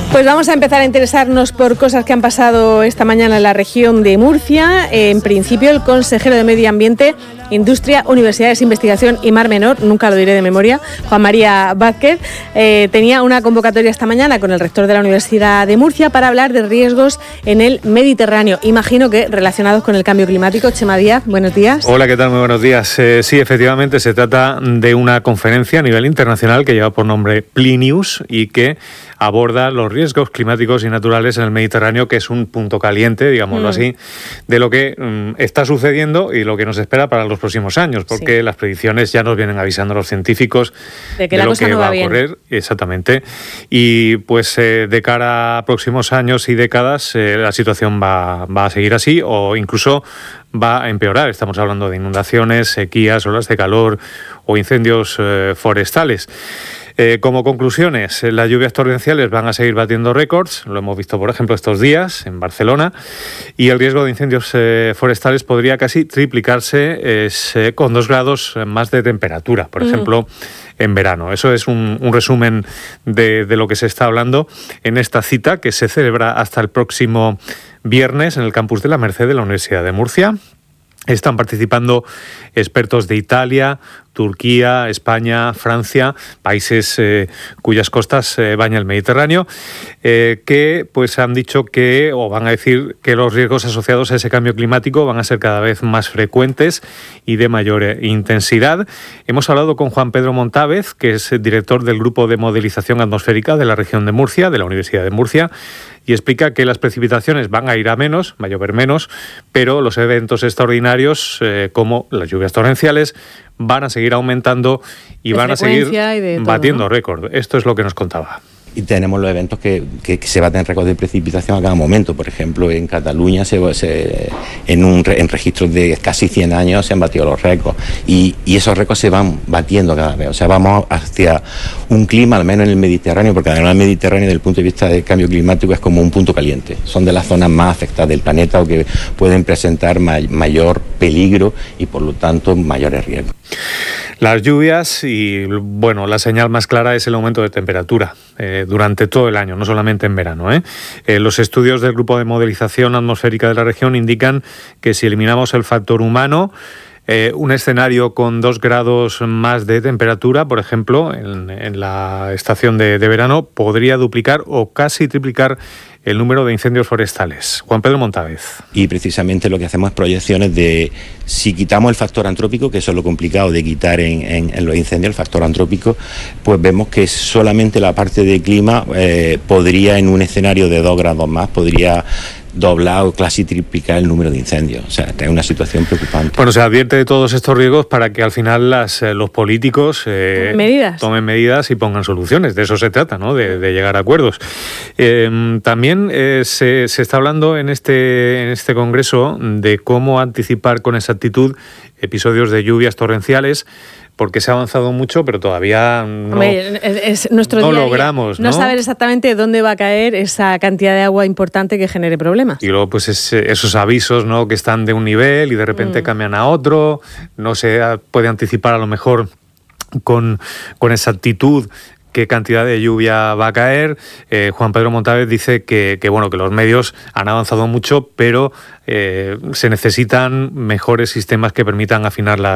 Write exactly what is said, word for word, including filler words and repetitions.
Pues vamos a empezar a interesarnos por cosas que han pasado esta mañana en la región de Murcia. En principio, el consejero de Medio Ambiente, Industria, Universidades, Investigación y Mar Menor, nunca lo diré de memoria, Juan María Vázquez, eh, tenía una convocatoria esta mañana con el rector de la Universidad de Murcia para hablar de riesgos en el Mediterráneo. Imagino que relacionados con el cambio climático. Chema Díaz, buenos días. Hola, ¿qué tal? Muy buenos días. Eh, sí, efectivamente, se trata de una conferencia a nivel internacional que lleva por nombre Plinius y que aborda los riesgos climáticos y naturales en el Mediterráneo, que es un punto caliente, digámoslo mm. así, de lo que mm, está sucediendo y lo que nos espera para los próximos años, porque sí. las predicciones ya nos vienen avisando los científicos de, que de la lo cosa que no va, va a bien. ocurrir, exactamente. Y pues eh, de cara a próximos años y décadas, eh, la situación va, va a seguir así o incluso va a empeorar. Estamos hablando de inundaciones, sequías, olas de calor o incendios eh, forestales. Eh, como conclusiones, eh, las lluvias torrenciales van a seguir batiendo récords, lo hemos visto por ejemplo estos días en Barcelona, y el riesgo de incendios eh, forestales podría casi triplicarse eh, con dos grados más de temperatura, por mm. ejemplo, en verano. Eso es un, un resumen de, de lo que se está hablando en esta cita que se celebra hasta el próximo viernes en el campus de la Merced de la Universidad de Murcia. Están participando expertos de Italia, Turquía, España, Francia, países eh, cuyas costas eh, baña el Mediterráneo, eh, que pues han dicho que, o van a decir que los riesgos asociados a ese cambio climático van a ser cada vez más frecuentes y de mayor eh, intensidad. Hemos hablado con Juan Pedro Montávez, que es director del Grupo de Modelización Atmosférica de la región de Murcia, de la Universidad de Murcia, y explica que las precipitaciones van a ir a menos, va a llover menos, pero los eventos extraordinarios, eh, como las lluvias torrenciales, van a seguir aumentando y de van a seguir todo, batiendo ¿no? récord. Esto es lo que nos contaba. Y tenemos los eventos que, que, que se baten récords de precipitación a cada momento. Por ejemplo, en Cataluña, se, se, en, un, en registros de casi cien años, se han batido los récords. Y, y esos récords se van batiendo cada vez. O sea, vamos hacia un clima, al menos en el Mediterráneo, porque además el Mediterráneo, desde el punto de vista del cambio climático, es como un punto caliente. Son de las zonas más afectadas del planeta o que pueden presentar may, mayor peligro y, por lo tanto, mayores riesgos. Las lluvias y, bueno, la señal más clara es el aumento de temperatura eh, durante todo el año, no solamente en verano. ¿eh? Eh, los estudios del Grupo de Modelización Atmosférica de la región indican que si eliminamos el factor humano, eh, un escenario con dos grados más de temperatura, por ejemplo, en, en la estación de, de verano, podría duplicar o casi triplicar el número de incendios forestales. Juan Pedro Montávez. Y precisamente lo que hacemos es proyecciones de si quitamos el factor antrópico, que eso es lo complicado de quitar en, en, en los incendios, el factor antrópico, pues vemos que solamente la parte de clima eh, podría, en un escenario de dos grados más, podría doblar o casi triplicar el número de incendios. O sea, es una situación preocupante. Bueno, se advierte de todos estos riesgos para que al final las, eh, los políticos eh, medidas. tomen medidas y pongan soluciones. De eso se trata, ¿no? De, de llegar a acuerdos. Eh, también eh, se, se está hablando en este, en este congreso de cómo anticipar con exactitud episodios de lluvias torrenciales, porque se ha avanzado mucho, pero todavía no, Hombre, es nuestro no día logramos, no, ¿no? no saber exactamente dónde va a caer esa cantidad de agua importante que genere problemas. Y luego pues es, esos avisos, ¿no? Que están de un nivel y de repente mm. cambian a otro, no se puede anticipar a lo mejor con, con exactitud qué cantidad de lluvia va a caer. Eh, Juan Pedro Montávez dice que, que, bueno, que los medios han avanzado mucho, pero eh, se necesitan mejores sistemas que permitan afinar las